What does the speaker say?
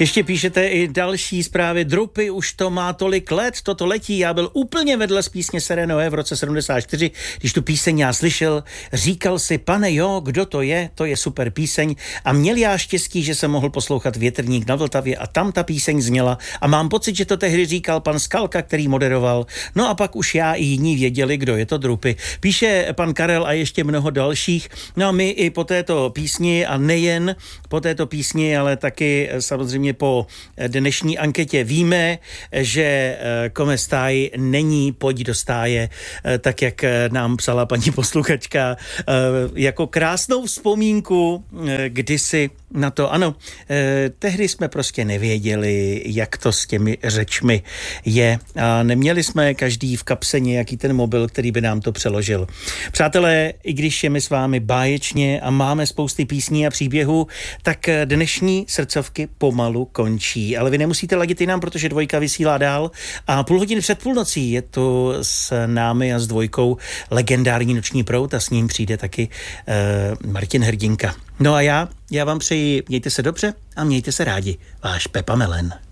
Ještě píšete i další zprávy. Drupy, už to má tolik let, toto letí. Já byl úplně vedle z písně Serenoé v roce 74, když tu píseň já slyšel, říkal si, pane jo, kdo to je super píseň. A měl já štěstí, že jsem mohl poslouchat Větrník na Vltavě a tam ta píseň zněla. A mám pocit, že to tehdy říkal pan Skalka, který moderoval. No a pak už já i jiní věděli, kdo je to Drupy. Píše pan Karel a ještě mnoho dalších. No a my i po této písni a nejen po této písni, ale taky samozřejmě po dnešní anketě víme, že Come stai není pojď do stáje, tak jak nám psala paní posluchačka, jako krásnou vzpomínku kdysi na to. Ano, tehdy jsme prostě nevěděli, jak to s těmi řečmi je a neměli jsme každý v kapse nějaký ten mobil, který by nám to přeložil. Přátelé, i když je mi s vámi báječně a máme spousty písní a příběhů, tak dnešní srdcovky pomalu končí. Ale vy nemusíte ladit jinam, protože Dvojka vysílá dál a půl hodiny před půlnocí je tu s námi a s Dvojkou legendární noční proud a s ním přijde taky Martin Hrdinka. No a já vám přeji, mějte se dobře a mějte se rádi. Váš Pepa Melen.